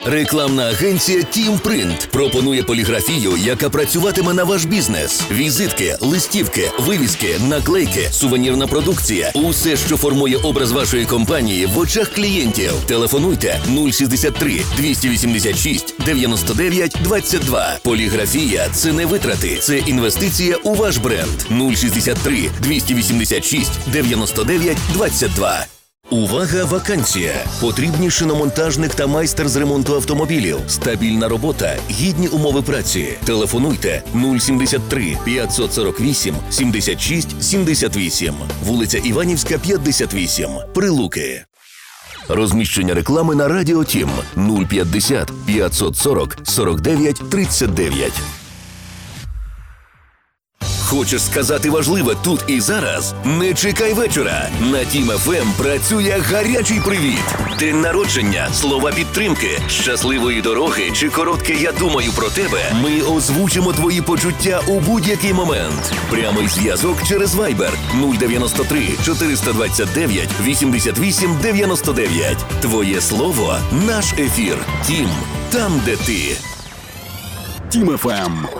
Рекламна агенція «Тім Принт» пропонує поліграфію, яка працюватиме на ваш бізнес. Візитки, листівки, вивіски, наклейки, сувенірна продукція – усе, що формує образ вашої компанії в очах клієнтів. Телефонуйте 063 286 99 22. Поліграфія – це не витрати, це інвестиція у ваш бренд. 063 286 99 22. Увага, вакансія! Потрібні шиномонтажник та майстер з ремонту автомобілів. Стабільна робота, гідні умови праці. Телефонуйте 073 548 76 78. Вулиця Іванівська, 58. Прилуки. Розміщення реклами на Радіо Тім 050 540 49 39. Хочеш сказати важливе тут і зараз? Не чекай вечора. На Тім ФМ працює гарячий привіт. День народження, слова підтримки, щасливої дороги чи коротке «Я думаю про тебе». Ми озвучимо твої почуття у будь-який момент. Прямий зв'язок через Viber 093 429 88 99. Твоє слово – наш ефір. Тім – там, де ти. Тім ФМ.